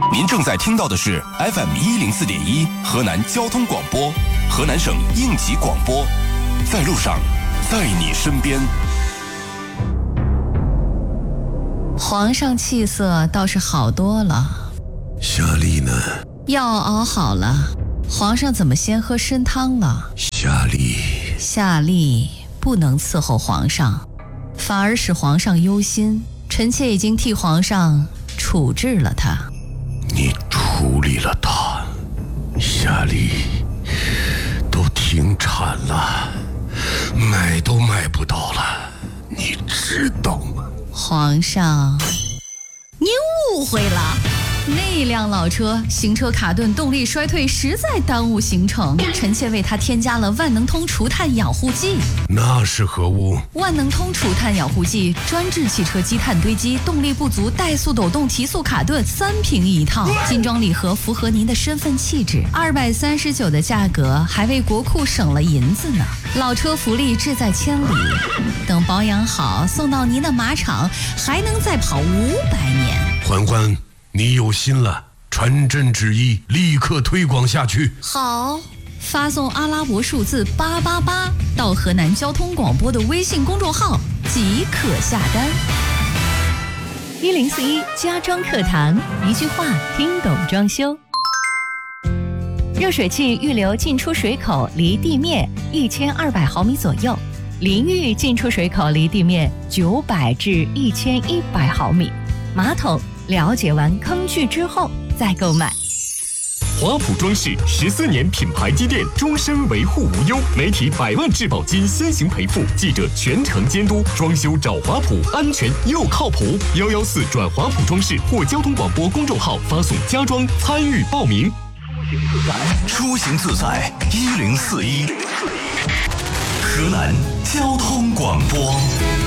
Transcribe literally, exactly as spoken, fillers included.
您正在听到的是 F M 一零四点一河南交通广播，河南省应急广播，在路上，在你身边。 皇上气色倒是好多了。 夏丽呢？ 药熬好了，皇上怎么先喝参汤了？ 夏丽， 夏丽不能伺候皇上，反而使皇上忧心。臣妾已经替皇上处置了他。 你处理了他？夏丽，都停产了，买都买不到了，你知道吗？ 皇上，您误会了。那辆老车行车卡顿，动力衰退，实在耽误行程。臣妾为他添加了万能通除碳养护剂。 那是何物？ 万能通除碳养护剂专治汽车积碳堆积、动力不足、怠速抖动、提速卡顿，三瓶一套，精装礼盒，符合您的身份气质。二百三十九的价格，还为国库省了银子呢。老车福利志在千里，等保养好，送到您的马场，还能再跑五百年。 欢欢，你有心了，传朕旨意，立刻推广下去。 好，发送阿拉伯数字八八八到河南交通广播的微信公众号即可下单。 一零四一家装课堂，一句话听懂装修。热水器预留进出水口离地面一千二百毫米左右，淋浴进出水口离地面九百至一千一百毫米。马桶了解完坑距之后再购买。 华普装饰十四年品牌积淀，终身维护无忧，媒体百万质保金先行赔付，记者全程监督，装修找华普，安全又靠谱。幺幺四转华普装饰或交通广播公众号发送家装参与报名。 出行自在一零四一，河南交通广播。